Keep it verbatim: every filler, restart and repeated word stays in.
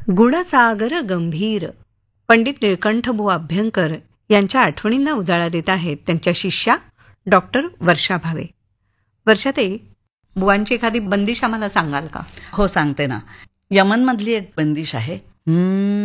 गुणसागर गंभीर पंडित निळकंठबुवा अभ्यंकर यांच्या आठवणींना उजाळा देत आहेत त्यांच्या शिष्या डॉक्टर वर्षा भावे. वर्षाताई, बुवांची एखादी बंदिश आम्हाला सांगाल का? हो, सांगते ना. यमनमधली एक बंदिश आहे.